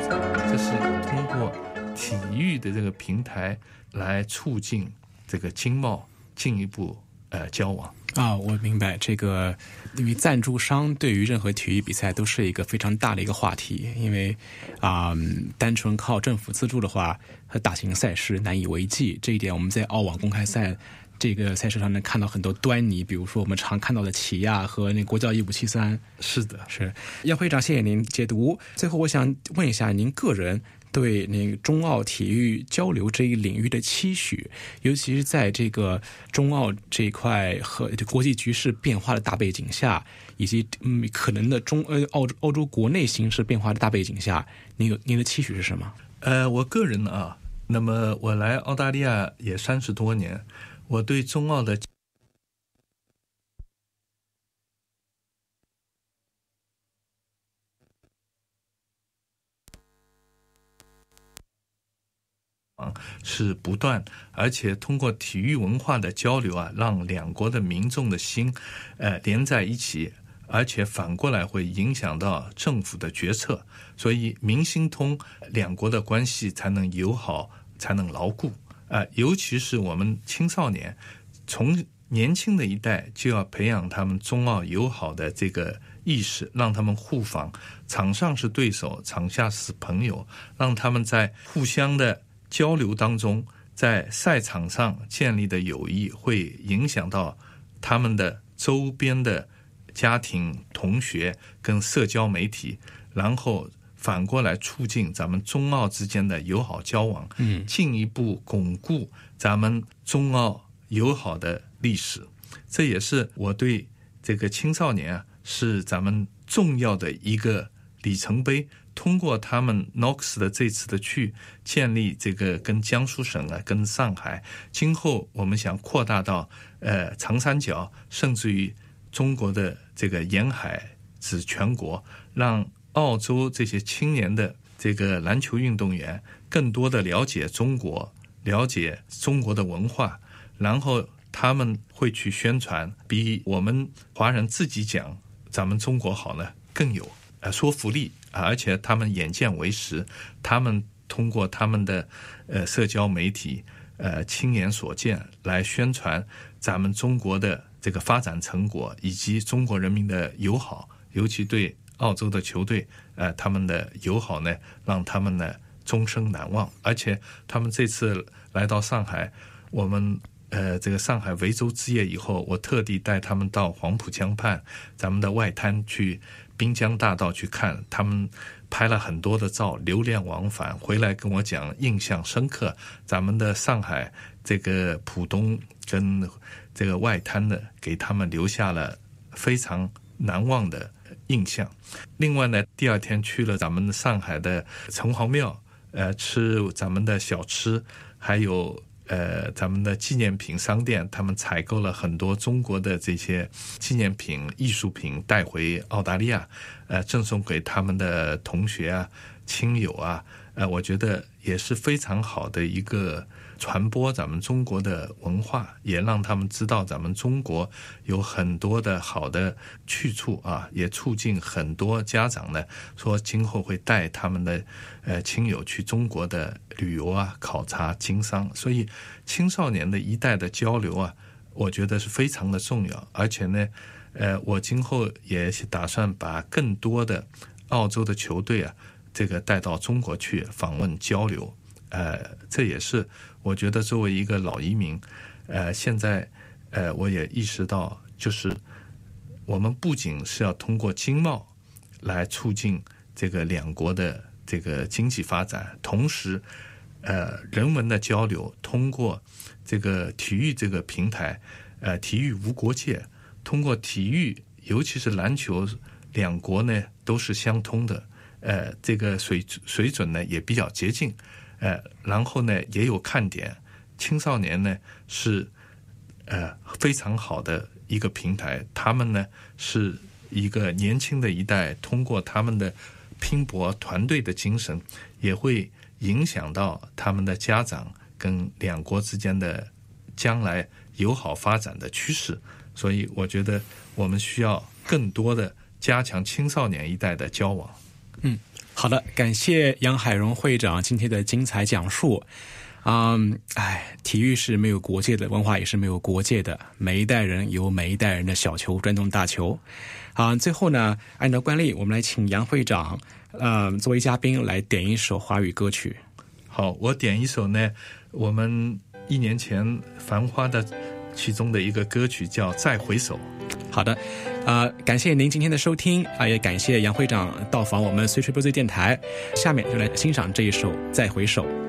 这是通过体育的这个平台来促进这个经贸进一步交往。 我明白这个，因为赞助商对于任何体育比赛都是一个非常大的一个话题，因为单纯靠政府资助的话，和大型赛事难以为继。这一点我们在澳网公开赛这个赛事上能看到很多端倪，比如说我们常看到的起亚和那国教1573。 是的， 是杨会长，谢谢您解读。最后我想问一下您个人对那个中澳体育交流这一领域的期许，尤其是在这个中澳这一块和国际局势变化的大背景下，以及可能的澳洲国内形势变化的大背景下，您的期许是什么？ 我个人那么我来澳大利亚也30多年，我对中澳的是不断，而且通过体育文化的交流让两国的民众的心连在一起，而且反过来会影响到政府的决策，所以民心通，两国的关系才能友好，才能牢固。尤其是我们青少年，从年轻的一代就要培养他们中澳友好的这个意识，让他们互访，场上是对手，场下是朋友，让他们在互相的交流当中，在赛场上建立的友谊会影响到他们的周边的家庭、同学跟社交媒体，然后反过来促进咱们中澳之间的友好交往，进一步巩固咱们中澳友好的历史。这也是我对这个青少年是咱们重要的一个里程碑。通过他们 Knox 的这次的去建立这个跟江苏省跟上海，今后我们想扩大到长三角，甚至于中国的这个沿海至全国，让澳洲这些青年的这个篮球运动员更多的了解中国，了解中国的文化，然后他们会去宣传，比我们华人自己讲咱们中国好呢更有说服力，而且他们眼见为实，他们通过他们的社交媒体亲眼所见来宣传咱们中国的这个发展成果，以及中国人民的友好，尤其对澳洲的球队他们的友好呢，让他们呢终生难忘。而且他们这次来到上海，我们这个上海维州之夜以后，我特地带他们到黄浦江畔咱们的外滩去滨江大道去看，他们拍了很多的照，流连往返，回来跟我讲印象深刻，咱们的上海这个浦东跟这个外滩的给他们留下了非常难忘的印象。另外呢，第二天去了咱们上海的城隍庙吃咱们的小吃，还有咱们的纪念品商店，他们采购了很多中国的这些纪念品、艺术品带回澳大利亚，赠送给他们的同学亲友我觉得也是非常好的一个传播咱们中国的文化，也让他们知道咱们中国有很多的好的去处也促进很多家长呢说今后会带他们的亲友去中国的旅游考察经商。所以青少年的一代的交流我觉得是非常的重要。而且呢我今后也打算把更多的澳洲的球队这个带到中国去访问交流。这也是我觉得作为一个老移民现在我也意识到，就是我们不仅是要通过经贸来促进这个两国的这个经济发展，同时人文的交流，通过这个体育这个平台体育无国界，通过体育尤其是篮球，两国呢都是相通的，这个水准呢也比较接近，然后呢也有看点，青少年呢是非常好的一个平台，他们呢是一个年轻的一代，通过他们的拼搏团队的精神，也会影响到他们的家长跟两国之间的将来友好发展的趋势。所以我觉得我们需要更多的加强青少年一代的交往。 好的，感谢杨海荣会长今天的精彩讲述。体育是没有国界的，文化也是没有国界的，每一代人有每一代人的小球转动大球。最后呢，按照惯例，我们来请杨会长作为嘉宾来点一首华语歌曲。 好，我点一首呢，我们1年前繁花的其中的一个歌曲叫《再回首》。 好的，感谢您今天的收听也感谢杨会长到访我们随吹波最电台。下面就来欣赏这一首《再回首》。